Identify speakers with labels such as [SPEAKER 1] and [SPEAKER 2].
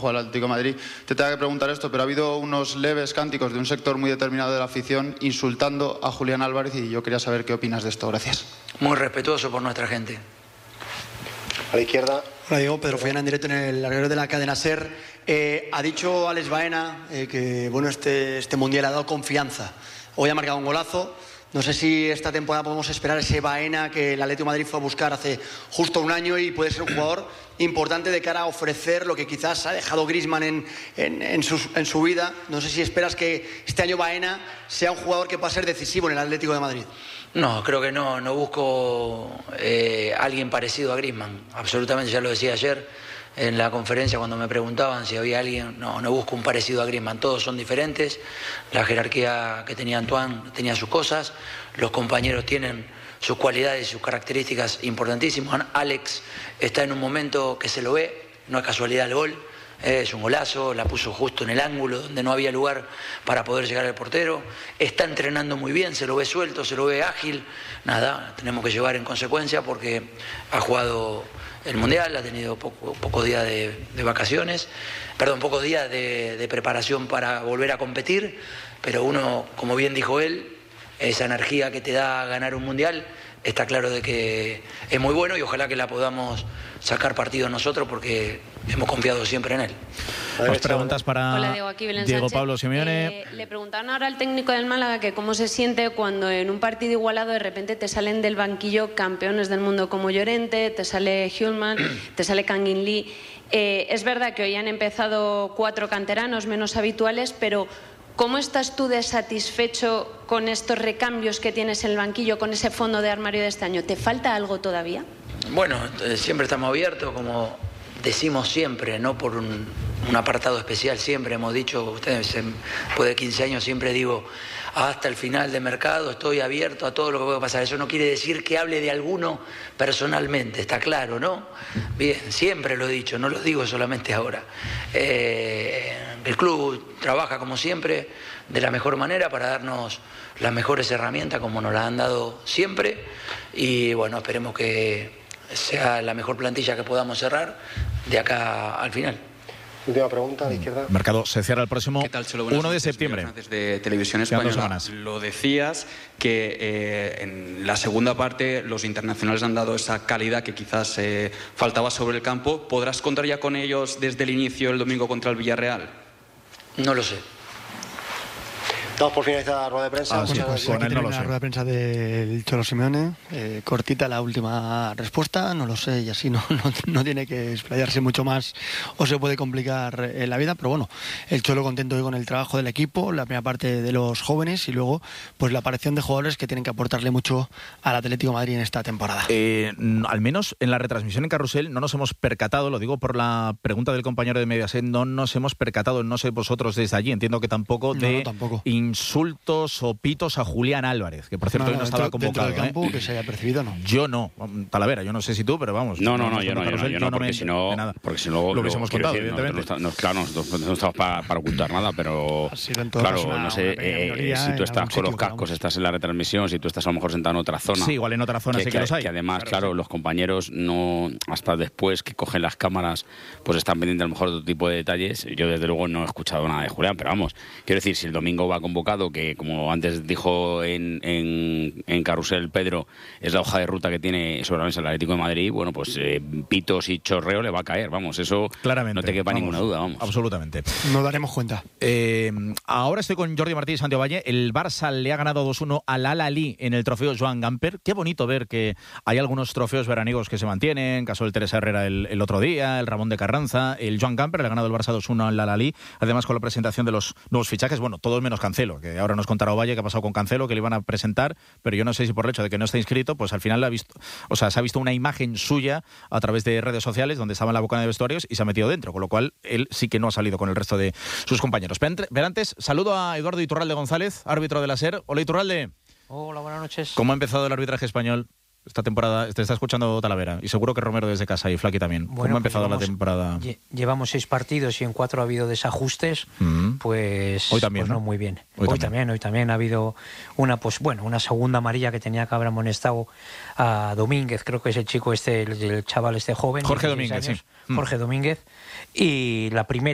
[SPEAKER 1] juega el Atlético de Madrid, te tenga que preguntar esto, pero ha habido unos leves cánticos de un sector muy determinado de la afición insultando a Julián Álvarez y yo quería saber qué opinas de esto. Gracias.
[SPEAKER 2] Muy respetuoso por nuestra gente.
[SPEAKER 3] A la izquierda.
[SPEAKER 4] Hola Diego, Pedro Follana en directo en el horario de la cadena SER. Ha dicho Alex Baena que bueno, este Mundial ha dado confianza. Hoy ha marcado un golazo. No sé si esta temporada podemos esperar ese Baena que el Atlético de Madrid fue a buscar hace justo un año y puede ser un jugador importante de cara a ofrecer lo que quizás ha dejado Griezmann en su vida. No sé si esperas que este año Baena sea un jugador que pueda ser decisivo en el Atlético de Madrid.
[SPEAKER 2] No, creo que no busco alguien parecido a Griezmann, absolutamente, ya lo decía ayer en la conferencia cuando me preguntaban si había alguien, no busco un parecido a Griezmann, todos son diferentes, la jerarquía que tenía Antoine tenía sus cosas, los compañeros tienen sus cualidades y sus características importantísimas. Alex está en un momento que se lo ve, no es casualidad el gol. Es un golazo, la puso justo en el ángulo donde no había lugar para poder llegar al portero. Está entrenando muy bien, se lo ve suelto, se lo ve ágil. Nada, tenemos que llevar en consecuencia porque ha jugado el Mundial, ha tenido pocos días de vacaciones, pocos días de preparación para volver a competir, pero uno, como bien dijo él, esa energía que te da ganar un Mundial, está claro de que es muy bueno y ojalá que la podamos sacar partido nosotros porque hemos confiado siempre en él.
[SPEAKER 5] Más preguntas para
[SPEAKER 6] Hola, Diego, aquí Belén
[SPEAKER 5] Diego
[SPEAKER 6] Sánchez.
[SPEAKER 5] Pablo Simeone.
[SPEAKER 6] Le preguntaban ahora al técnico del Málaga que cómo se siente cuando en un partido igualado de repente te salen del banquillo campeones del mundo como Llorente, te sale Hjulmand, te sale Kangin Lee. Es verdad que hoy han empezado 4 canteranos menos habituales, pero ¿cómo estás tú de satisfecho con estos recambios que tienes en el banquillo, con ese fondo de armario de este año? ¿Te falta algo todavía?
[SPEAKER 2] Bueno, siempre estamos abiertos, como decimos siempre, no por un apartado especial, siempre hemos dicho, ustedes después de 15 años siempre digo, hasta el final de mercado estoy abierto a todo lo que pueda pasar. Eso no quiere decir que hable de alguno personalmente, está claro, ¿no? Bien, siempre lo he dicho, no lo digo solamente ahora. El club trabaja como siempre de la mejor manera para darnos las mejores herramientas como nos las han dado siempre y bueno, esperemos que sea la mejor plantilla que podamos cerrar de acá al final.
[SPEAKER 3] Última pregunta, a la izquierda.
[SPEAKER 5] Mercado se cierra el próximo 1 de septiembre.
[SPEAKER 7] De Televisión Española. Lo decías que en la segunda parte los internacionales han dado esa calidad que quizás faltaba sobre el campo. ¿Podrás contar ya con ellos desde el inicio el domingo contra el Villarreal?
[SPEAKER 2] No lo sé.
[SPEAKER 3] Damos por finalizada la rueda de prensa.
[SPEAKER 4] Con él no lo sé. La rueda de prensa del Cholo Simeone. Cortita la última respuesta, no lo sé, y así no tiene que explayarse mucho más o se puede complicar la vida, pero bueno, el Cholo contento hoy con el trabajo del equipo, la primera parte de los jóvenes y luego pues la aparición de jugadores que tienen que aportarle mucho al Atlético de Madrid en esta temporada.
[SPEAKER 5] Al menos en la retransmisión en Carrusel no nos hemos percatado, lo digo por la pregunta del compañero de Mediaset, no nos hemos percatado, no sé vosotros desde allí, entiendo que tampoco, tampoco. Insultos o pitos a Julián Álvarez, que por cierto hoy no estaba convocado.
[SPEAKER 4] Dentro del campo, que se haya percibido, ¿no?
[SPEAKER 5] Yo no, Talavera, yo no sé si tú, pero vamos.
[SPEAKER 8] Yo no, porque si no
[SPEAKER 5] lo hubiésemos contado, evidentemente.
[SPEAKER 8] Claro, nosotros no estamos para ocultar nada, pero claro, no sé, si tú estás con los cascos, estás en la retransmisión, si tú estás a lo mejor sentado en otra zona.
[SPEAKER 5] Sí, igual en otra zona sí que los hay.
[SPEAKER 8] Que además, claro, los compañeros no, hasta después que cogen las cámaras, pues están pendientes a lo mejor de otro tipo de detalles. Yo desde luego no he escuchado nada de Julián, pero vamos, quiero decir, si el domingo va convocado, que como antes dijo en Carrusel Pedro, es la hoja de ruta que tiene sobre la mesa el Atlético de Madrid, bueno, pues pitos y chorreo le va a caer, vamos, eso claramente, no te quepa ninguna duda, vamos.
[SPEAKER 5] Absolutamente.
[SPEAKER 4] Nos daremos cuenta.
[SPEAKER 5] Ahora estoy con Jordi Martí y Santiago Valle. El Barça le ha ganado 2-1 al Al-Ahly en el trofeo Joan Gamper. Qué bonito ver que hay algunos trofeos veraniegos que se mantienen, caso del Teresa Herrera el otro día, el Ramón de Carranza, el Joan Gamper le ha ganado el Barça 2-1 al Al-Ahly, además con la presentación de los nuevos fichajes, bueno, todos menos Cancelo, que ahora nos contará Ovalle qué ha pasado con Cancelo, que le iban a presentar, pero yo no sé si por el hecho de que no está inscrito, pues al final se ha visto una imagen suya a través de redes sociales donde estaba en la boca de vestuarios y se ha metido dentro, con lo cual él sí que no ha salido con el resto de sus compañeros. Pero antes, saludo a Eduardo Iturralde González, árbitro de la SER. Hola, Iturralde.
[SPEAKER 9] Hola, buenas noches.
[SPEAKER 5] ¿Cómo ha empezado el arbitraje español esta temporada? Te está escuchando Talavera y seguro que Romero desde casa y Flaqui también.
[SPEAKER 9] Bueno,
[SPEAKER 5] ¿cómo ha empezado la temporada?
[SPEAKER 9] Llevamos 6 partidos y en 4 ha habido desajustes, pues
[SPEAKER 5] hoy también,
[SPEAKER 9] pues no muy bien. Hoy también ha habido una segunda amarilla que tenía que haber amonestado a Domínguez, creo que es el chico el chaval joven.
[SPEAKER 5] Jorge Domínguez,
[SPEAKER 9] Jorge Domínguez. Y la primera